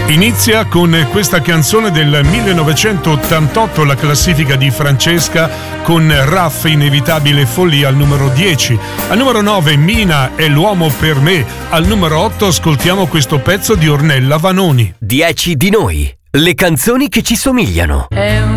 Inizia con questa canzone del 1988 la classifica di Francesca con Raff, Inevitabile follia al numero 10. Al numero 9 Mina è l'uomo per me. Al numero 8 ascoltiamo questo pezzo di Ornella Vanoni. 10 di noi, le canzoni che ci somigliano. È